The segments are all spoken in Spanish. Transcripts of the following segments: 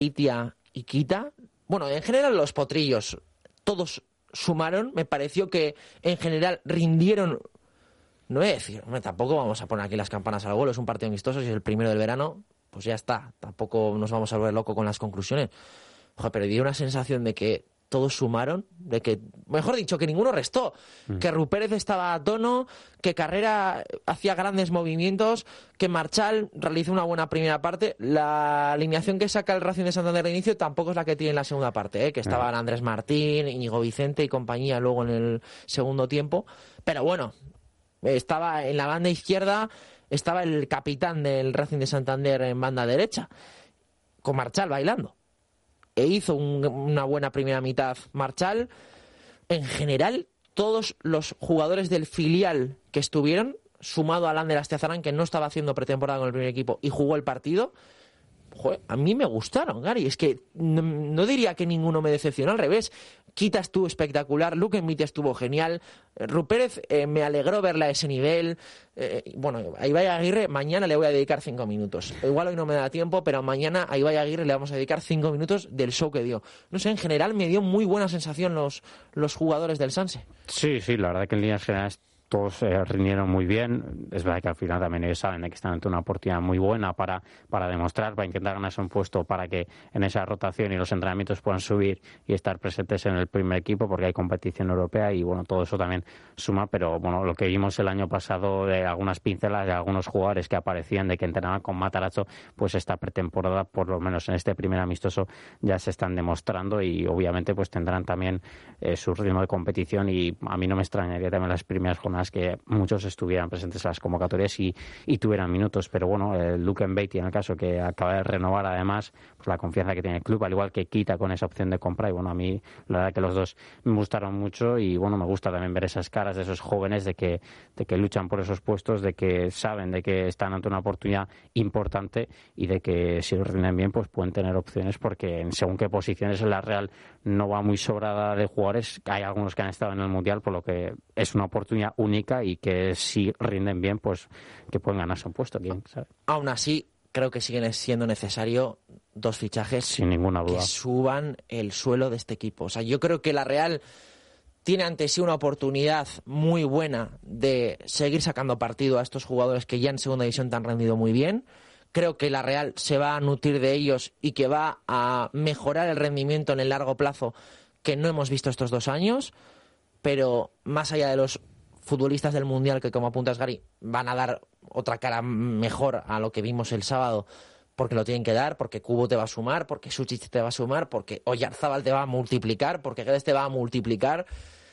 Itia y Kita, bueno, en general los potrillos, todos sumaron. Me pareció que en general rindieron. No voy a decir, tampoco vamos a poner aquí las campanas al vuelo, es un partido amistoso, si es el primero del verano, pues ya está, tampoco nos vamos a volver loco con las conclusiones. Joder, pero dio una sensación de que todos sumaron, de que, mejor dicho, que ninguno restó, que Rupérez estaba a tono, que Carrera hacía grandes movimientos, que Marchal realizó una buena primera parte. La alineación que saca el Racing de Santander de inicio tampoco es la que tiene en la segunda parte, que estaban Andrés Martín, Íñigo Vicente y compañía luego en el segundo tiempo, pero bueno, estaba en la banda izquierda, estaba el capitán del Racing de Santander en banda derecha, con Marchal bailando. E hizo una buena primera mitad Marchal. En general, todos los jugadores del filial que estuvieron, sumado a Lander Astiazarán, que no estaba haciendo pretemporada con el primer equipo y jugó el partido, joder, a mí me gustaron, Gary. Es que no diría que ninguno me decepcionó, al revés. Kita estuvo espectacular, Luque Mitia estuvo genial, Rupérez me alegró verla a ese nivel. Bueno, a Ibai Aguirre mañana le voy a dedicar 5 minutos. Igual hoy no me da tiempo, pero mañana a Ibai Aguirre le vamos a dedicar 5 minutos del show que dio. No sé, en general me dio muy buena sensación los jugadores del Sanse. Sí, la verdad que en líneas generales todos rindieron muy bien. Es verdad que al final también ellos saben de que están ante una oportunidad muy buena para demostrar, para intentar ganarse un puesto, para que en esa rotación y los entrenamientos puedan subir y estar presentes en el primer equipo, porque hay competición europea y bueno, todo eso también suma. Pero bueno, lo que vimos el año pasado de algunas pinceladas de algunos jugadores que aparecían, de que entrenaban con Matarazzo, pues esta pretemporada, por lo menos en este primer amistoso, ya se están demostrando y obviamente pues tendrán también su ritmo de competición, y a mí no me extrañaría también las primeras jornadas que muchos estuvieran presentes en las convocatorias y tuvieran minutos. Pero bueno, Luke Mbeti, en el caso que acaba de renovar, además, pues la confianza que tiene el club, al igual que Kita con esa opción de compra. Y bueno, a mí la verdad que los dos me gustaron mucho, y bueno, me gusta también ver esas caras de esos jóvenes de que luchan por esos puestos, de que saben de que están ante una oportunidad importante y de que si lo rinden bien pues pueden tener opciones, porque en según qué posiciones en la Real no va muy sobrada de jugadores. Hay algunos que han estado en el Mundial, por lo que es una oportunidad única, y que si rinden bien pues que pueden ganarse un puesto, quién sabe. Aún así, creo que siguen siendo necesario 2 fichajes sin ninguna duda que suban el suelo de este equipo. O sea, yo creo que la Real tiene ante sí una oportunidad muy buena de seguir sacando partido a estos jugadores que ya en segunda división te han rendido muy bien. Creo que la Real se va a nutrir de ellos y que va a mejorar el rendimiento en el largo plazo que no hemos visto estos 2 años, pero más allá de los futbolistas del Mundial, que como apuntas, Gary, van a dar otra cara mejor a lo que vimos el sábado, porque lo tienen que dar, porque Kubo te va a sumar, porque Suchich te va a sumar, porque Oyarzábal te va a multiplicar, porque Guedes te va a multiplicar.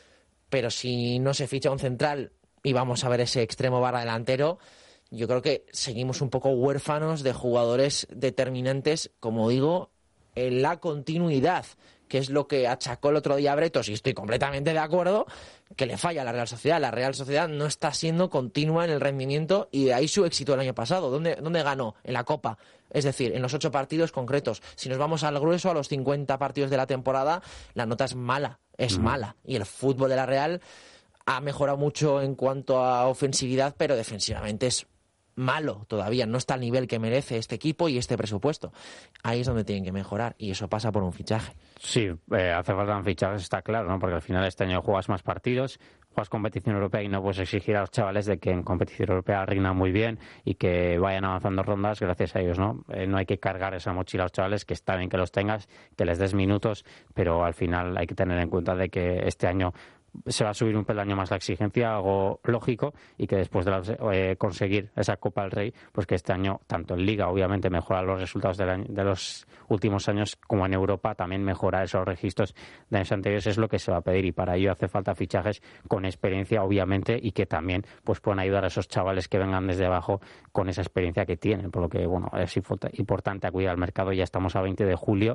Pero si no se ficha un central y vamos a ver ese extremo barra delantero, yo creo que seguimos un poco huérfanos de jugadores determinantes, como digo, en la continuidad, que es lo que achacó el otro día a Bretos, y estoy completamente de acuerdo, que le falla a la Real Sociedad. La Real Sociedad no está siendo continua en el rendimiento, y de ahí su éxito el año pasado. ¿Dónde ganó? En la Copa. Es decir, en los 8 partidos concretos. Si nos vamos al grueso, a los 50 partidos de la temporada, la nota es mala, mala. Y el fútbol de la Real ha mejorado mucho en cuanto a ofensividad, pero defensivamente es malo todavía, no está al nivel que merece este equipo y este presupuesto. Ahí es donde tienen que mejorar, y eso pasa por un fichaje. Sí, hace falta un fichaje, está claro, ¿no? Porque al final este año juegas más partidos, juegas competición europea, y no puedes exigir a los chavales de que en competición europea rindan muy bien y que vayan avanzando rondas gracias a ellos, ¿no? No hay que cargar esa mochila a los chavales, que está bien que los tengas, que les des minutos, pero al final hay que tener en cuenta de que este año se va a subir un peldaño más la exigencia, algo lógico, y que después de conseguir esa Copa del Rey, pues que este año, tanto en Liga, obviamente mejora los resultados de los últimos años, como en Europa también mejora esos registros de años anteriores. Es lo que se va a pedir, y para ello hace falta fichajes con experiencia, obviamente, y que también pues puedan ayudar a esos chavales que vengan desde abajo con esa experiencia que tienen, por lo que bueno, es importante acudir al mercado. Ya estamos a 20 de julio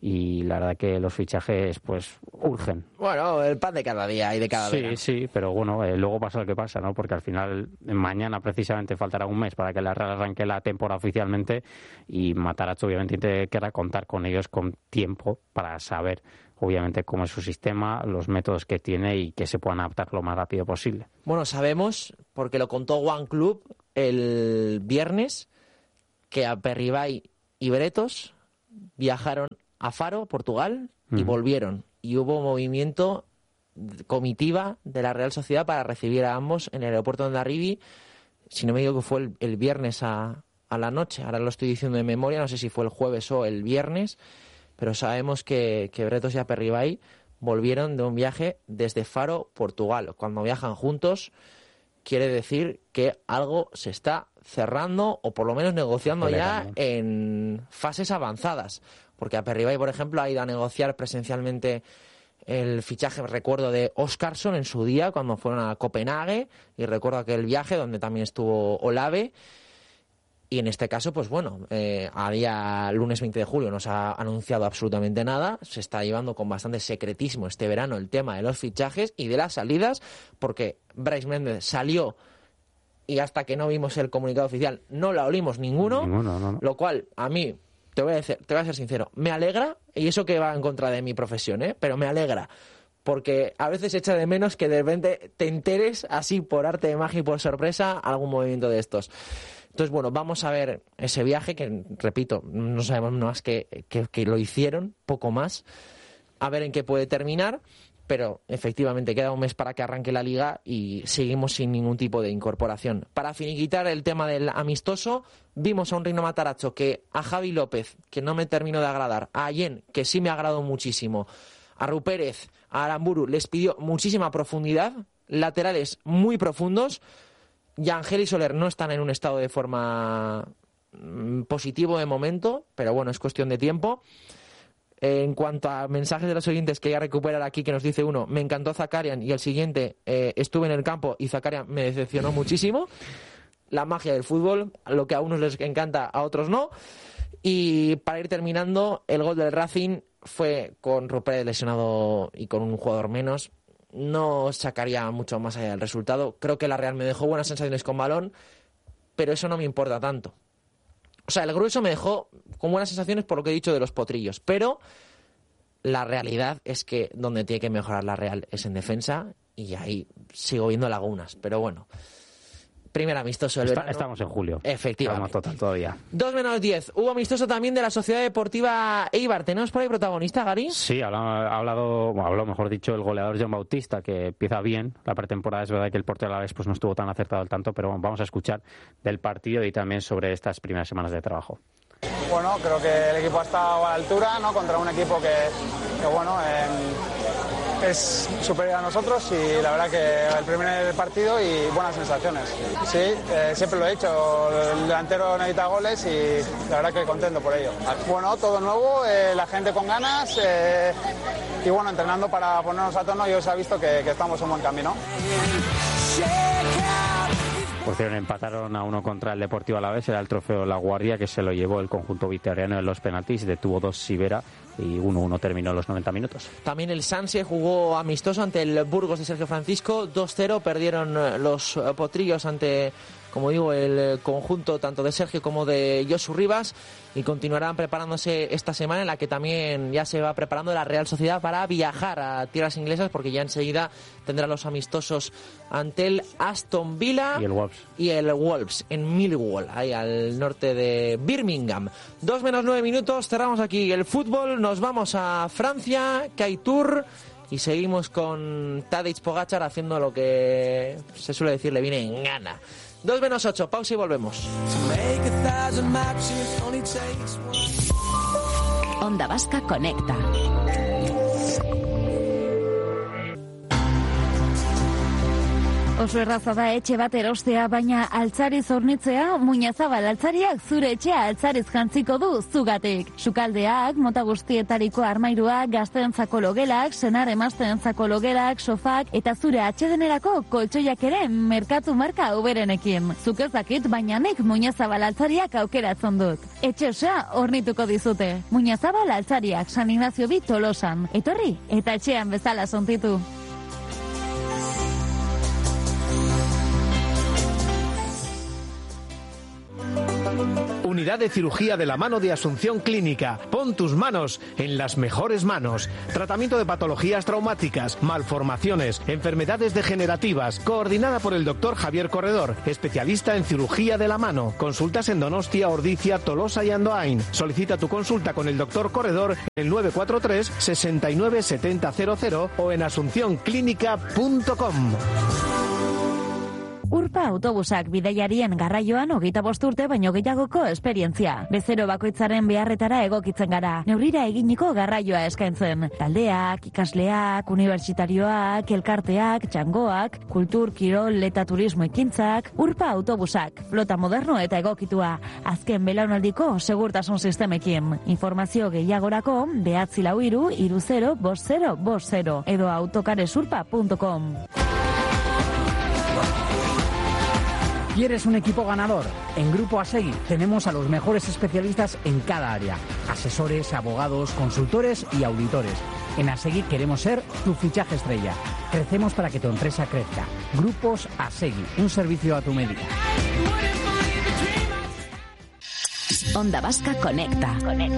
y la verdad que los fichajes pues urgen. Bueno, el pan de cada día y de cada verano. Sí, pero bueno, luego pasa lo que pasa, ¿no? Porque al final, mañana precisamente faltará un mes para que la Real arranque la temporada oficialmente, y Matarazzo obviamente querrá contar con ellos con tiempo para saber obviamente cómo es su sistema, los métodos que tiene, y que se puedan adaptar lo más rápido posible. Bueno, sabemos, porque lo contó One Club el viernes, que a Perribay y Bretos viajaron a Faro, Portugal, y volvieron. Y hubo movimiento, comitiva de la Real Sociedad para recibir a ambos en el aeropuerto de Hondarribia. Si no me digo que fue el viernes a la noche, ahora lo estoy diciendo de memoria, no sé si fue el jueves o el viernes, pero sabemos que Bretos y Aperribay volvieron de un viaje desde Faro, Portugal. Cuando viajan juntos, quiere decir que algo se está cerrando o por lo menos negociando ya en fases avanzadas. Porque Aperribay, por ejemplo, ha ido a negociar presencialmente el fichaje, recuerdo, de Óscarsson en su día, cuando fueron a Copenhague, y recuerdo aquel viaje donde también estuvo Olave. Y en este caso, pues bueno, a día lunes 20 de julio no se ha anunciado absolutamente nada. Se está llevando con bastante secretismo este verano el tema de los fichajes y de las salidas, porque Brais Méndez salió y hasta que no vimos el comunicado oficial no la olimos ninguno. No. Lo cual, a mí, te voy a ser sincero, me alegra, y eso que va en contra de mi profesión, pero me alegra. Porque a veces echa de menos que de repente te enteres así por arte de magia y por sorpresa algún movimiento de estos. Entonces, bueno, vamos a ver ese viaje que, repito, no sabemos más que lo hicieron, poco más, a ver en qué puede terminar, pero efectivamente queda un mes para que arranque la Liga y seguimos sin ningún tipo de incorporación. Para finiquitar el tema del amistoso, vimos a un Reino Matarazzo que a Javi López, que no me terminó de agradar, a Allen, que sí me agradó muchísimo, a Rupérez, a Aramburu, les pidió muchísima profundidad, laterales muy profundos. Yangel y Soler no están en un estado de forma positivo de momento, pero bueno, es cuestión de tiempo. En cuanto a mensajes de los oyentes que voy a recuperar aquí, que nos dice uno, me encantó Zakarian, y el siguiente, estuve en el campo y Zakarian me decepcionó muchísimo. La magia del fútbol, lo que a unos les encanta, a otros no. Y para ir terminando, el gol del Racing fue con Rupert lesionado y con un jugador menos. No sacaría mucho más allá del resultado. Creo que la Real me dejó buenas sensaciones con balón, pero eso no me importa tanto. O sea, el grueso me dejó con buenas sensaciones por lo que he dicho de los potrillos, pero la realidad es que donde tiene que mejorar la Real es en defensa, y ahí sigo viendo lagunas, pero bueno. Primer amistoso del verano. Estamos en julio. Efectivamente. Estamos total todavía. 2:10. Hubo amistoso también de la Sociedad Deportiva Eibar. ¿Tenemos por ahí protagonista, Gary? Sí, habló, mejor dicho, el goleador John Bautista, que empieza bien la pretemporada. Es verdad que el portero Alavés pues no estuvo tan acertado al tanto, pero bueno, vamos a escuchar del partido y también sobre estas primeras semanas de trabajo. Bueno, creo que el equipo ha estado a la altura, ¿no? Contra un equipo que bueno, es superior a nosotros, y la verdad que el primer partido y buenas sensaciones. Sí, siempre lo he dicho, el delantero necesita goles y la verdad que contento por ello. Bueno, todo nuevo, la gente con ganas y bueno, entrenando para ponernos a tono, y hoy se ha visto que estamos en buen camino. Por cierto, empataron a 1 contra el Deportivo Alavés, era el trofeo La Guardia, que se lo llevó el conjunto vitoriano en los penaltis, detuvo 2 Sivera y 1-1 terminó los 90 minutos. También el Sanse jugó amistoso ante el Burgos de Sergio Francisco, 2-0, perdieron los potrillos ante, como digo, el conjunto tanto de Sergio como de Josu Rivas, y continuarán preparándose esta semana, en la que también ya se va preparando la Real Sociedad para viajar a tierras inglesas, porque ya enseguida tendrá los amistosos ante el Aston Villa y el Wolves en Millwall, ahí al norte de Birmingham. 2:09 minutos, cerramos aquí el fútbol, nos vamos a Francia, que hay Tour, y seguimos con Tadej Pogačar haciendo lo que se suele decir le viene en gana. 2:08, pausa y volvemos. Onda Vasca Conecta. Oso erraza da etxe bat erostea, baina altzariz hornitzea, Muñazabal altzariak zure etxea altzariz jantziko du zugatik. Sukaldeak, mota guztietariko armairuak, gazteentzako logelak, senar emazteentzako logelak, sofak eta zure atsedenerako koltsoiak ere merkatu marka uberenekin. Zuk ez dakit, baina nik Muñazabal altzariak aukeratzen dut. Etxe osoa hornituko dizute. Muñazabal altzariak, San Ignacio bi Tolosan. Etorri eta etxean bezala sontitu. Unidad de Cirugía de la Mano de Asunción Clínica. Pon tus manos en las mejores manos. Tratamiento de patologías traumáticas, malformaciones, enfermedades degenerativas. Coordinada por el doctor Javier Corredor, especialista en cirugía de la mano. Consultas en Donostia, Ordizia, Tolosa y Andoain. Solicita tu consulta con el doctor Corredor en el 943 69 70 00 o en asuncionclinica.com. Urpa autobusak bidaiarien garraioan 25 urte baino gehiagoko esperientzia. Bezero bakoitzaren beharretara egokitzen gara. Neurrira eginiko garraioa eskaintzen. Taldeak, ikasleak, unibertsitarioak, elkarteak, txangoak, kultur, kirol eta turismo ekintzak. Urpa autobusak, flota moderno eta egokitua. Azken belaunaldiko segurtasun sistemekin. Informazio gehiagorako 943-305050 edo autocaresurpa.com. ¿Quieres un equipo ganador? En Grupo Asegui tenemos a los mejores especialistas en cada área. Asesores, abogados, consultores y auditores. En Asegui queremos ser tu fichaje estrella. Crecemos para que tu empresa crezca. Grupos Asegui, un servicio a tu medida. Onda Vasca Conecta.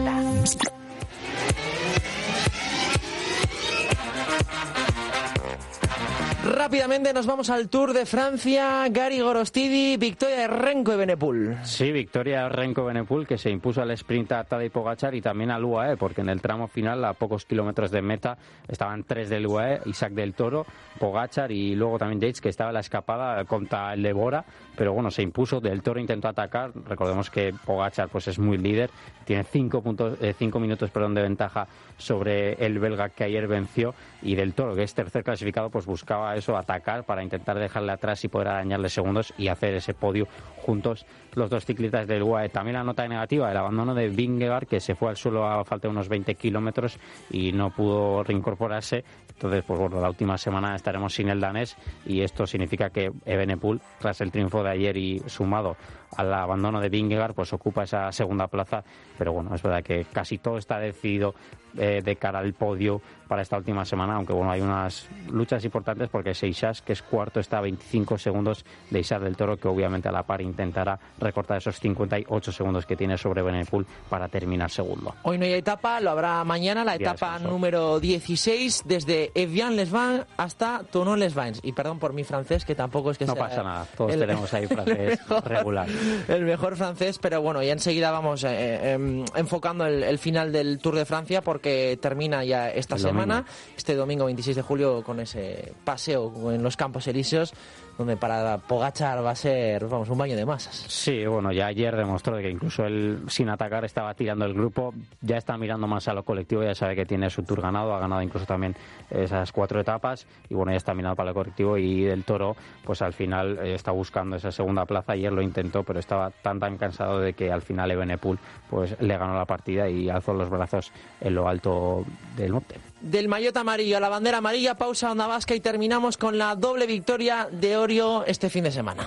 Rápidamente nos vamos al Tour de Francia. Gary Gorostidi, victoria de Renko Evenepoel. Sí, victoria de Renko Evenepoel, que se impuso al sprint a Tadej Pogačar y también al UAE, porque en el tramo final, a pocos kilómetros de meta, estaban 3 del UAE, Isaac del Toro, Pogačar y luego también Yates, que estaba en la escapada contra el de Bora, pero bueno, se impuso. Del Toro intentó atacar. Recordemos que Pogačar pues es muy líder, tiene 5 minutos de ventaja sobre el belga que ayer venció, y Del Toro, que es tercer clasificado, pues buscaba eso, atacar para intentar dejarle atrás y poder arañarle segundos y hacer ese podio juntos los dos ciclistas del UAE. También la nota negativa, el abandono de Vingegaard, que se fue al suelo a falta de unos 20 kilómetros y no pudo reincorporarse. Entonces, pues bueno, la última semana estaremos sin el danés, y esto significa que Evenepoel, tras el triunfo de ayer y sumado al abandono de Vingegaard, pues ocupa esa segunda plaza. Pero bueno, es verdad que casi todo está decidido de cara al podio para esta última semana, aunque bueno, hay unas luchas importantes porque Seixas, que es cuarto, está a 25 segundos de Isaac del Toro, que obviamente a la par intentará recortar esos 58 segundos que tiene sobre Evenepoel para terminar segundo. Hoy no hay etapa, lo habrá mañana, la etapa número 16, desde Evian-les-Bains hasta Thonon-les-Bains. Y perdón por mi francés, que tampoco es que no sea... No pasa nada, todos tenemos ahí francés regular. El mejor francés, pero bueno, ya enseguida vamos enfocando el final del Tour de Francia, porque termina ya esta semana, este domingo 26 de julio, con ese paseo en los Campos Elíseos, donde para Pogačar va a ser, vamos, un baño de masas. Sí, bueno, ya ayer demostró que incluso él, sin atacar, estaba tirando el grupo. Ya está mirando más a lo colectivo, ya sabe que tiene su Tour ganado, ha ganado incluso también esas 4 etapas, y bueno, ya está mirando para lo colectivo. Y Del Toro, pues al final está buscando esa segunda plaza. Ayer lo intentó, pero estaba tan cansado de que al final Evenepoel pues le ganó la partida y alzó los brazos en lo alto del monte. Del maillot amarillo a la bandera amarilla, pausa Onda Vasca y terminamos con la doble victoria de Orio este fin de semana.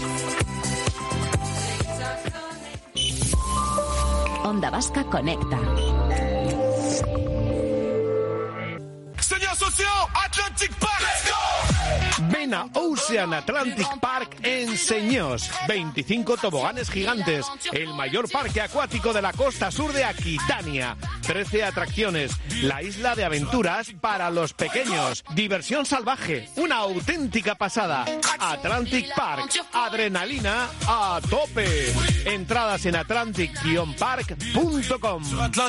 Onda Vasca Conecta. Señor socio, Atlantic Park. Let's go. Ven a Ocean Atlantic Park en Señós. 25 toboganes gigantes, el mayor parque acuático de la costa sur de Aquitania. 13 atracciones, la isla de aventuras para los pequeños. Diversión salvaje, una auténtica pasada. Atlantic Park, adrenalina a tope. Entradas en atlantic-park.com.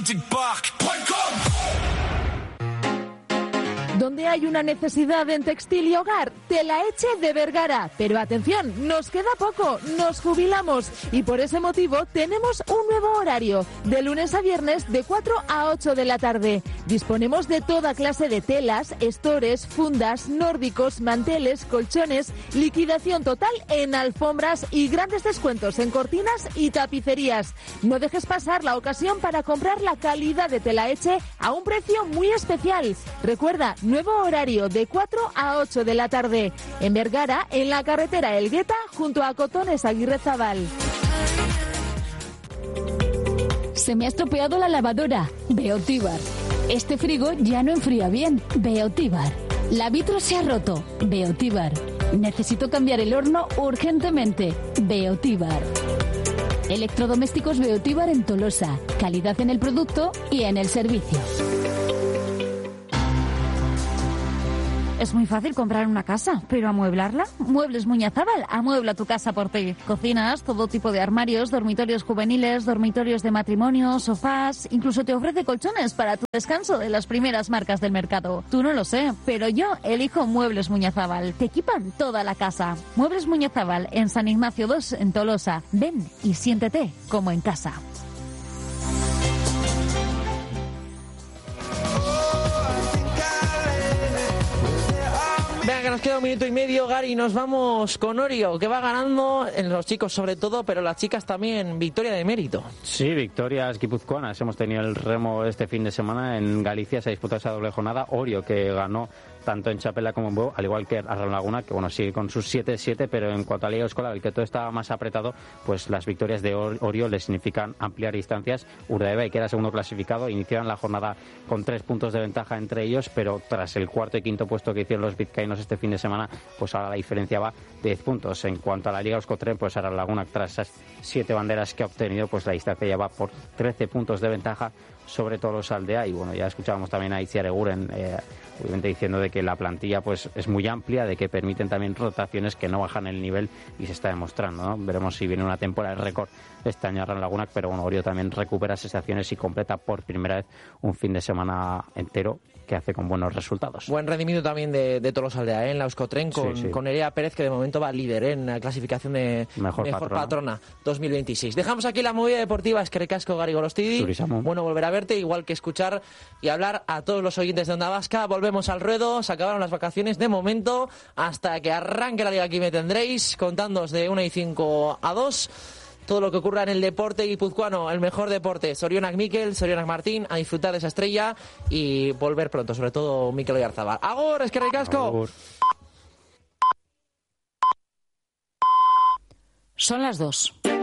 Donde hay una necesidad en textil y hogar, Telaeche de Vergara. Pero atención, nos queda poco, nos jubilamos y por ese motivo tenemos un nuevo horario, de lunes a viernes de 4 a 8 de la tarde. Disponemos de toda clase de telas, estores, fundas, nórdicos, manteles, colchones, liquidación total en alfombras y grandes descuentos en cortinas y tapicerías. No dejes pasar la ocasión para comprar la calidad de Telaeche a un precio muy especial. Recuerda, nuevo horario de 4 a 8 de la tarde. En Vergara, en la carretera Elgueta, junto a Cotones Aguirrezabal. Se me ha estropeado la lavadora. Beotíbar. Este frigo ya no enfría bien. Beotíbar. La vitro se ha roto. Beotíbar. Necesito cambiar el horno urgentemente. Beotíbar. Electrodomésticos Beotíbar en Tolosa. Calidad en el producto y en el servicio. Es muy fácil comprar una casa, pero amueblarla. Muebles Muñazábal amuebla tu casa por ti. Cocinas, todo tipo de armarios, dormitorios juveniles, dormitorios de matrimonio, sofás. Incluso te ofrece colchones para tu descanso de las primeras marcas del mercado. Tú no lo sé, pero yo elijo Muebles Muñazábal. Te equipan toda la casa. Muebles Muñazábal en San Ignacio 2 en Tolosa. Ven y siéntete como en casa. Venga, que nos queda 1 minuto y medio, Gary, nos vamos con Orio, que va ganando en los chicos sobre todo, pero las chicas también, victoria de mérito. Sí, victorias guipuzcoanas. Hemos tenido el remo este fin de semana en Galicia, se ha disputado esa doble jornada. Orio, que ganó tanto en Chapela como en Bueu, al igual que Arraun-Laguna, que bueno, sigue con sus 7-7, pero en cuanto a Liga Euskal, el que todo estaba más apretado, pues las victorias de Orio le significan ampliar distancias. Urdaibai, que era segundo clasificado, iniciaron la jornada con 3 puntos de ventaja entre ellos, pero tras el cuarto y quinto puesto que hicieron los vizcaínos este fin de semana, pues ahora la diferencia va de 10 puntos. En cuanto a la Liga Euskotren, pues Arraun-Laguna, tras esas 7 banderas que ha obtenido, pues la distancia ya va por 13 puntos de ventaja sobre Tolosaldea. Y bueno, ya escuchábamos también a Itziar Eguren, obviamente diciendo de que la plantilla pues es muy amplia, de que permiten también rotaciones que no bajan el nivel, y se está demostrando, ¿no? Veremos si viene una temporada de récord este año Arraun-Laguna, pero bueno, Orio también recupera sensaciones y completa por primera vez un fin de semana entero que hace con buenos resultados. Buen rendimiento también de Tolosaldea, en la Euskotren con Nerea Pérez, que de momento va líder en la clasificación de mejor patrona 2026. Dejamos aquí la movida deportiva. Es que recasco, Gary Golostidi. Bueno, volver a verte, igual que escuchar y hablar a todos los oyentes de Onda Vasca. Volvemos al ruedo, se acabaron las vacaciones de momento, hasta que arranque la liga. Aquí me tendréis contándoos de 1:05 a 2 todo lo que ocurra en el deporte guipuzcoano, el mejor deporte. Zorionak Mikel, Zorionak Martín, a disfrutar de esa estrella y volver pronto, sobre todo Mikel Oyarzabal. ¡Agur, es que ricasco! Son las 2.